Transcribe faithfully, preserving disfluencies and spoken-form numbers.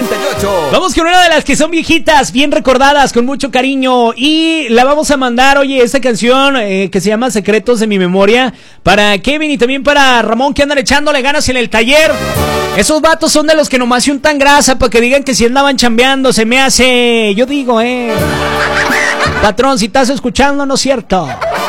noventa y ocho. Vamos con una de las que son viejitas, bien recordadas, con mucho cariño. Y la vamos a mandar, oye, esta canción eh, que se llama Secretos de mi Memoria, para Kevin y también para Ramón, que andan echándole ganas en el taller. Esos vatos son de los que nomás se untan grasa para que digan que si andaban chambeando, se me hace... Yo digo, eh... Patrón, si estás escuchando, no es cierto.